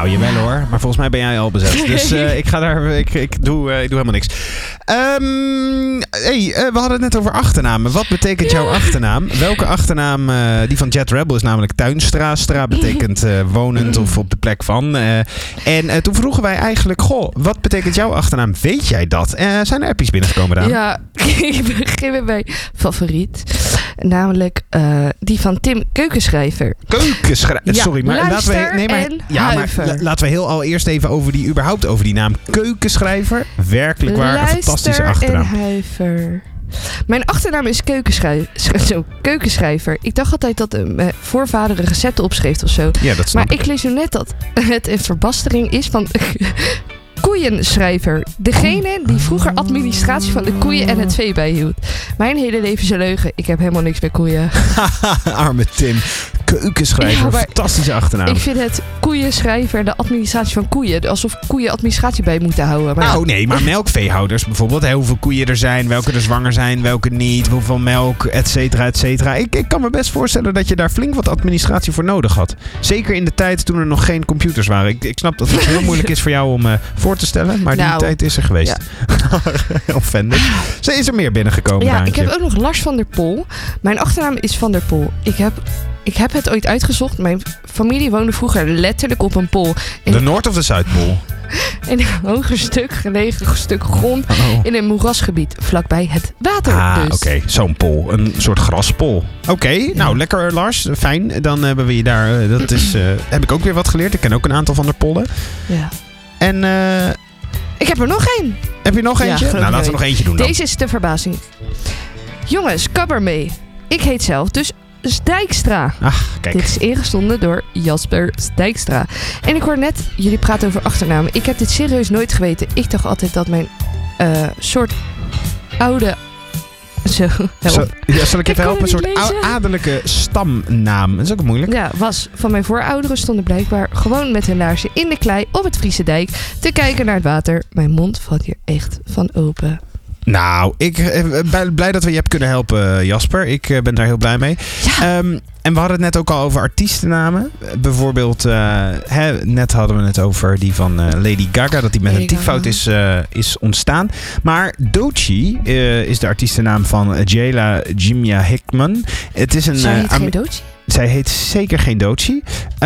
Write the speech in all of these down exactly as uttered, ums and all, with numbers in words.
Nou, jawel hoor. Maar volgens mij ben jij al bezet. Dus uh, ik ga daar... Ik, ik, doe, uh, ik doe helemaal niks. Um, hey, uh, we hadden het net over achternamen. Wat betekent jouw achternaam? Welke achternaam? Uh, die van Jet Rebel is namelijk Tuinstra. Stra betekent uh, wonend of op de plek van. Uh, en uh, toen vroegen wij eigenlijk... Goh, wat betekent jouw achternaam? Weet jij dat? Uh, zijn er appies binnengekomen, Daan? Ja, ik begin met mijn favoriet. Namelijk uh, die van Tim Keukenschrijver. Keukenschrijver? Ja, sorry, maar laten we... Nee, maar, en ja, maar la, laten we heel al eerst even over die, überhaupt over die naam Keukenschrijver. Werkelijk waar, Luister een fantastische achternaam. En Huiver. Mijn achternaam is Keukenschrijver. Zo, Keukenschrijver. Ik dacht altijd dat uh, mijn voorvader een recept opschreef of zo. Ja, dat snap maar ik. ik lees nu net dat het een verbastering is van... Koeienschrijver. Degene die vroeger administratie van de koeien en het vee bijhield. Mijn hele leven is een leugen. Ik heb helemaal niks met koeien. Arme Tim. Keukenschrijver. Ja, fantastische achternaam. Ik vind het koeienschrijver de administratie van koeien. Alsof koeien administratie bij moeten houden. Maar nou nee, maar melkveehouders bijvoorbeeld. Hè, hoeveel koeien er zijn, welke er zwanger zijn, welke niet. Hoeveel melk, et cetera, et cetera. Ik, ik kan me best voorstellen dat je daar flink wat administratie voor nodig had. Zeker in de tijd toen er nog geen computers waren. Ik, ik snap dat het heel moeilijk is voor jou om uh, voor te stellen. Maar nou, die tijd is er geweest. Ja. Offended. Ze is er meer binnengekomen. Ja, Daantje. Ik heb ook nog Lars van der Pol. Mijn achternaam is Van der Pol. Ik heb... Ik heb het ooit uitgezocht. Mijn familie woonde vroeger letterlijk op een pol. In de Noord- of de Zuidpool? In een hoger stuk, gelegen stuk grond. Oh. In een moerasgebied, vlakbij het water. Ah, dus. oké. Okay. Zo'n pol. Een soort graspol. Oké, okay. ja. Nou lekker Lars. Fijn. Dan hebben we je daar... Dat is, uh, heb ik ook weer wat geleerd. Ik ken ook een aantal van de pollen. Ja. En... Uh, ik heb er nog één. Heb je nog eentje? Ja, nou, laten we nog eentje doen dan. Deze is de verbazing. Jongens, kabber mee. Ik heet zelf dus... Dijkstra. Ach, kijk. Dit is ingestonden door Jasper Dijkstra. En ik hoor net, jullie praten over achternamen. Ik heb dit serieus nooit geweten. Ik dacht altijd dat mijn uh, soort oude... Zo, Zo, ja, zal ik even ik helpen? Een soort lezen. adellijke stamnaam. Dat is ook moeilijk. Ja, was van mijn voorouderen stonden blijkbaar gewoon met hun laarzen in de klei op het Friese dijk te kijken naar het water. Mijn mond valt hier echt van open. Nou, ik ben blij dat we je hebben kunnen helpen, Jasper. Ik ben daar heel blij mee. Ja. Um, en we hadden het net ook al over artiestennamen. Bijvoorbeeld, uh, hè, net hadden we het over die van uh, Lady Gaga. Dat die met Lady een typfout is, uh, is ontstaan. Maar Doechii uh, is de artiestennaam van Jayla Jimia Hickman. Het is een, Zij heet uh, Am- geen Doechii? Zij heet zeker geen Doechii.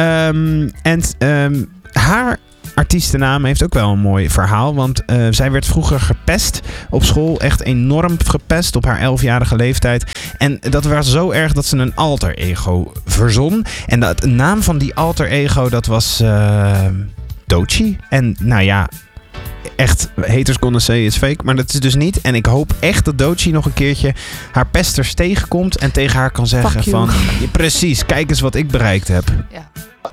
Um, en um, haar... artiestennaam heeft ook wel een mooi verhaal. Want uh, zij werd vroeger gepest op school. Echt enorm gepest op haar elfjarige leeftijd. En dat was zo erg dat ze een alter ego verzon. En de, de naam van die alter ego, dat was uh, Doechii. En nou ja, echt, haters gonna say it's fake. Maar dat is dus niet. En ik hoop echt dat Doechii nog een keertje haar pesters tegenkomt. En tegen haar kan zeggen van... Ja, precies, kijk eens wat ik bereikt heb. Ja.